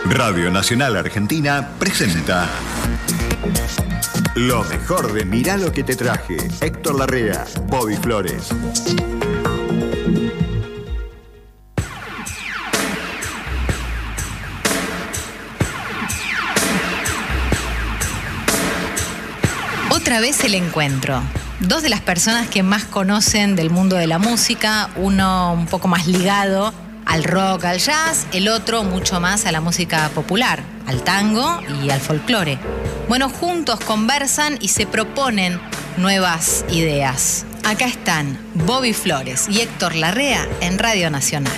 Radio Nacional Argentina presenta lo mejor de Mirá lo que te traje. Héctor Larrea, Bobby Flores. Otra vez el encuentro. Dos de las personas que más conocen del mundo de la música, uno un poco más ligado al rock, al jazz, el otro mucho más a la música popular, al tango y al folclore. Bueno, juntos conversan y se proponen nuevas ideas. Acá están Bobby Flores y Héctor Larrea en Radio Nacional.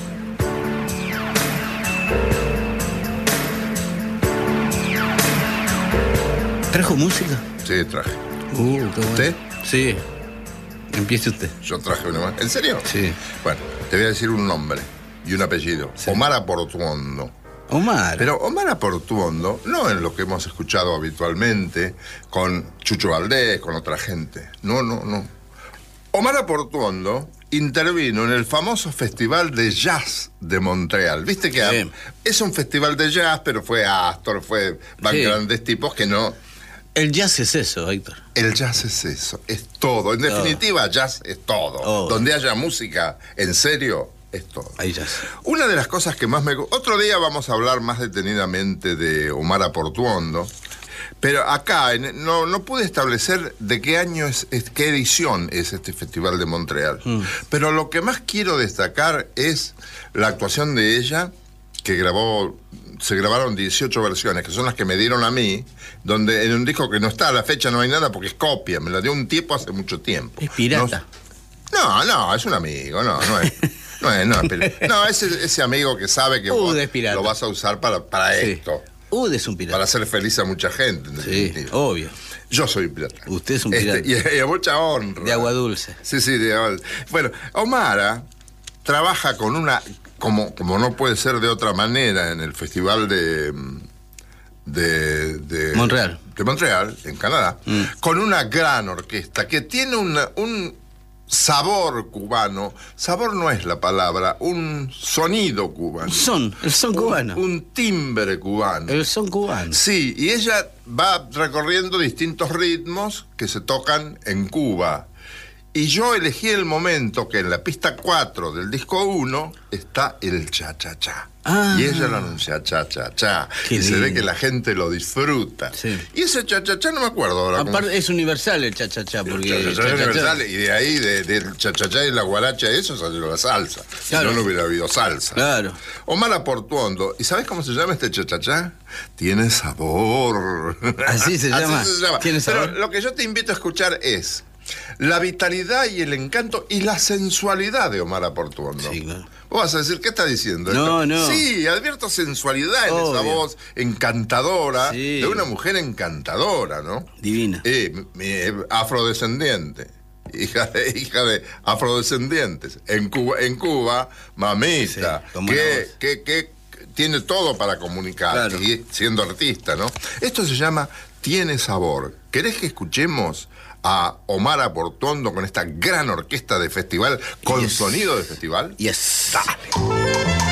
¿Trajo música? Sí, traje. Qué bueno. ¿Usted? Sí. Empiece usted. Yo traje una más. ¿En serio? Sí. Bueno, te voy a decir un nombre y un apellido. Sí. Omar Aportuondo. Omar. Pero Omar Aportuondo no es lo que hemos escuchado habitualmente con Chucho Valdés, con otra gente. No. Omar Aportuondo intervino en el famoso Festival de Jazz de Montreal. Viste que Sí. es un festival de jazz, pero fue Astor, van Sí. grandes tipos que no... El jazz es eso, Héctor. El jazz es eso, es todo. En definitiva, jazz es todo. Oh. Donde haya música, en serio, es todo. Ahí jazz. Una de las cosas que más me... Otro día vamos a hablar más detenidamente de Omar Aportuondo, pero acá no pude establecer de qué año qué edición es este Festival de Montreal. Pero lo que más quiero destacar es la actuación de ella, que se grabaron 18 versiones, que son las que me dieron a mí, donde en un disco que no está a la fecha, no hay nada, porque es copia, me la dio un tipo hace mucho tiempo. Es pirata. No, es un amigo, no es ese amigo que sabe que vos es pirata. lo vas a usar para Sí. esto, Es un pirata. para hacer feliz a mucha gente, en Sí, definitiva. obvio. Yo soy pirata. Usted es un pirata. Y a mucha honra. De agua dulce. Sí, de agua dulce. Bueno, Omara trabaja con una... Como no puede ser de otra manera, en el Festival de Montreal. De Montreal, en Canadá, con una gran orquesta que tiene un sabor cubano. Sabor no es la palabra, un sonido cubano. El son cubano. Un timbre cubano. El son cubano. Sí, y ella va recorriendo distintos ritmos que se tocan en Cuba. Y yo elegí el momento que en la pista 4 del disco 1 está el cha-cha-cha. Ah. Y ella lo anuncia cha-cha-cha. Qué Y se ve lindo. que la gente lo disfruta. Sí. Y ese cha-cha-cha no me acuerdo ahora. Aparte, es universal el cha-cha-cha, porque... El cha-cha-cha es universal, y de ahí, del cha-cha-cha y la guaracha, eso salió la salsa. Claro. Si no hubiera habido salsa. Claro. Omar Aportuondo. ¿Y sabes cómo se llama este cha-cha-cha? Tiene sabor. ¿Así se llama? Así se llama. ¿Tiene sabor? Pero lo que yo te invito a escuchar es la vitalidad y el encanto y la sensualidad de Omar Aportuondo. Sí, claro. Vos vas a decir, ¿qué está diciendo? No. Sí, advierto sensualidad en esa Obvio. voz encantadora, Sí. de una mujer encantadora, ¿no? Divina. Afrodescendiente. Hija de afrodescendientes. En Cuba, mamita, Sí, con buena que tiene todo para comunicar, Claro. y siendo artista, ¿no? Esto se llama Tiene Sabor. ¿Querés que escuchemos a Omar Aportuondo con esta gran orquesta de festival, con Yes. sonido de festival? Yes. Dale.